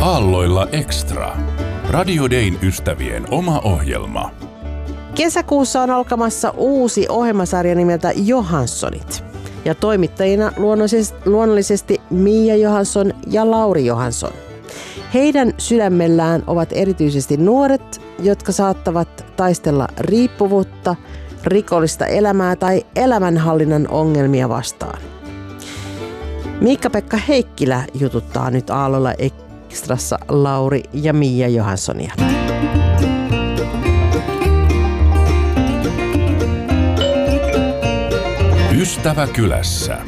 Aalloilla Extra. Radio Dayn ystävien oma ohjelma. Kesäkuussa on alkamassa uusi ohjelmasarja nimeltä Johanssonit. Ja toimittajina luonnollisesti Mia Johansson ja Lauri Johansson. Heidän sydämellään ovat erityisesti nuoret, jotka saattavat taistella riippuvuutta, rikollista elämää tai elämänhallinnan ongelmia vastaan. Miikka-Pekka Heikkilä jututtaa nyt Aalloilla Extrassa Lauri ja Mia Johanssonia. Ystävä kylässä.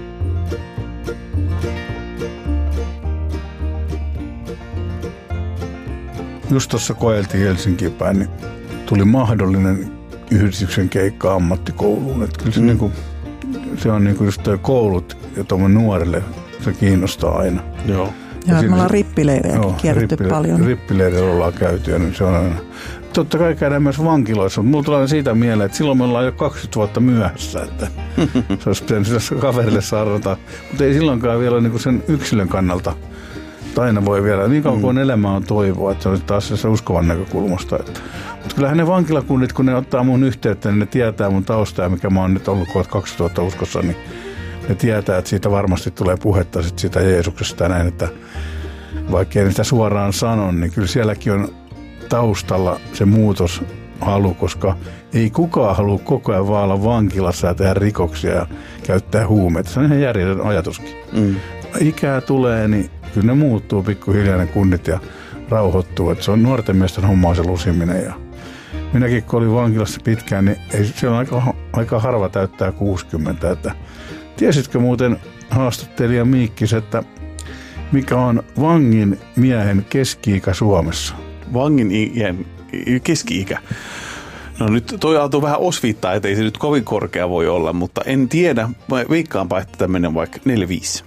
Just tuossa koeltiin Helsinkiin päin, niin tuli mahdollinen yhdistyksen keikka ammattikouluun. Että kyllä se on niin kuin just toi koulut ja tuommoinen nuorille se kiinnostaa aina. Joo. Ja me ollaan rippileirejäkin kierretty paljon. Rippileirillä ollaan käyty ja niin se on aina. Totta kai käydään myös vankiloissa, mutta mulla tulee siitä mieleen, että silloin me ollaan jo 20 vuotta myöhässä. Että se olisi pitänyt sillä kaverille saarnata, mutta ei silloinkaan vielä niin kuin sen yksilön kannalta. Aina voi vielä, niin kauan kuin elämä on toivoa, että se on taas se uskovan näkökulmasta. Mutta kyllähän ne vankilakunnit, kun ne ottaa mun yhteyttä, niin ne tietää mun taustaa, mikä mä oon nyt ollut 2000 uskossa, niin ne tietää, että siitä varmasti tulee puhetta sit siitä Jeesuksesta ja näin, että vaikka ei sitä suoraan sano, niin kyllä sielläkin on taustalla se muutoshalu, koska ei kukaan halua koko ajan vaan olla vankilassa ja tehdä rikoksia ja käyttää huumeita. Se on ihan järjetön ajatuskin. Ikää tulee, niin kyllä ne muuttuu pikkuhiljaa ne kunnit ja rauhoittuu. Että se on nuorten miesten hommaa se lusiminen. Ja minäkin kun olin vankilassa pitkään, niin se on aika harva täyttää 60. Että tiesitkö muuten haastattelija Miikkis, että mikä on vangin miehen keski-ikä Suomessa? Vangin keski-ikä? No nyt toi aalto vähän osviittaa, että ei se nyt kovin korkea voi olla, mutta en tiedä. Veikkaanpa, että tämmöinen vaikka 45.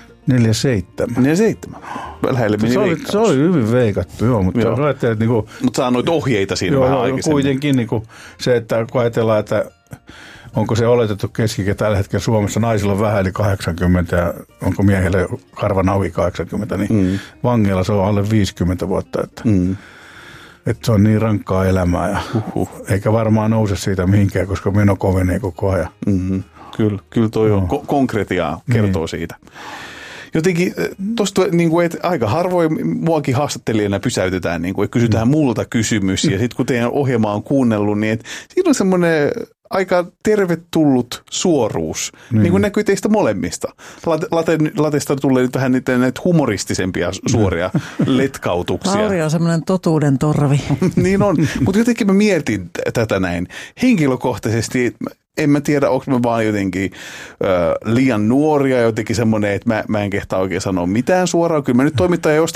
47. 47. Lähelle meni veikkaus. Se oli hyvin veikattu, joo. Mutta niinku, mutta saa noita ohjeita siinä vähän aikaisemmin. Kuitenkin niinku se, että kun ajatellaan, että onko se oletettu keski-ikä tällä hetkellä Suomessa, naisilla on vähän yli 80 ja onko miehillä harva ohi 80, niin vangeilla se on alle 50 vuotta. Että se on niin rankkaa elämää ja eikä varmaan nouse siitä mihinkään, koska meno kovenee koko ajan. Kyllä toi on konkretiaa kertoo siitä. Jotenkin tuosta niin kuin, että aika harvoin muakin haastattelijana pysäytetään, niin kuin, että kysytään multa kysymys ja sitten kun teidän ohjelma on kuunnellut, niin että siinä on semmoinen aika tervetullut suoruus, niin kuin näkyy teistä molemmista. Latesta tulee nyt vähän näitä humoristisempia suoria letkautuksia. Lauri on semmoinen totuuden torvi. Niin on, mutta jotenkin mä mietin tätä näin. Henkilökohtaisesti en mä tiedä, onko mä vaan jotenkin liian nuoria, jotenkin semmoinen, että mä en kehtaa oikein sanoa mitään suoraan. Kyllä mä nyt toimittaja